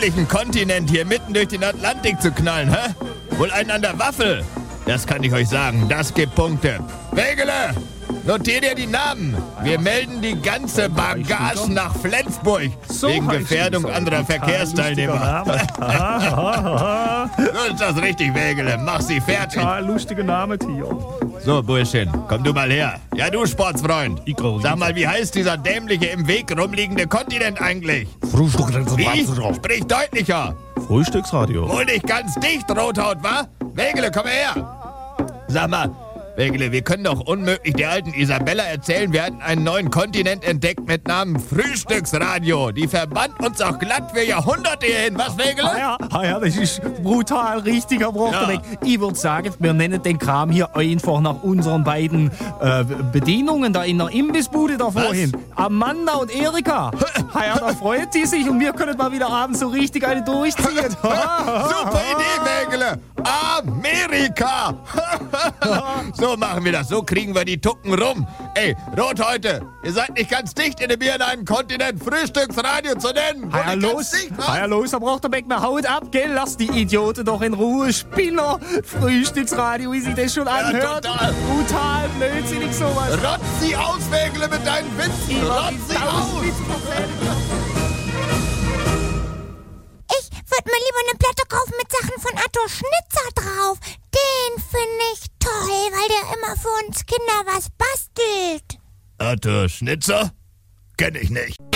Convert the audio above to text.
dämlichen Kontinent hier mitten durch den Atlantik zu knallen, hä? Wohl einen an der Waffel. Das kann ich euch sagen, das gibt Punkte. Wegele, notier dir die Namen. Wir melden die ganze Bagage nach Flensburg. Wegen Gefährdung anderer Verkehrsteilnehmer. So ist das richtig, Wegele. Mach sie fertig. Total lustiger Name, Theo. So, Burschchen, komm du mal her. Ja, du Sportsfreund. Sag mal, wie heißt dieser dämliche im Weg rumliegende Kontinent eigentlich? Wie? Sprich deutlicher. Frühstücksradio. Wohl nicht ganz dicht, Rothaut, wa? Wegele, komm her. Sag mal, Wegele, wir können doch unmöglich der alten Isabella erzählen, wir hatten einen neuen Kontinent entdeckt mit Namen Frühstücksradio. Die verband uns auch glatt für Jahrhunderte hierhin. Was, Wegele? Ja, das ist brutal richtiger Brochterweg. Ja. Ich würde sagen, wir nennen den Kram hier einfach nach unseren beiden Bedienungen da in der Imbissbude da vorhin. Amanda und Erika. Ja, da freut die sich und wir können mal wieder abends so richtig eine durchziehen. Super Idee, Wegele. Amerika. So machen wir das, so kriegen wir die Tucken rum. Ey, Rothäute, ihr seid nicht ganz dicht in dem Bier in einen Kontinent Frühstücksradio zu nennen. Los, da braucht der Beckner, haut ab, gell? Lass die Idioten doch in Ruhe, Spinner. Frühstücksradio, wie sich das schon anhört. Total. Brutal, blödsinnig sowas. Rotz sie aus, Wegele, mit deinen Witzen. Rotz sie aus. Ich würde mir lieber eine Platte kaufen mit Sachen von Arthur Schnitzer drauf. Den finde ich toll, weil der immer für uns Kinder was bastelt. Arthur Schnitzer? Kenn ich nicht.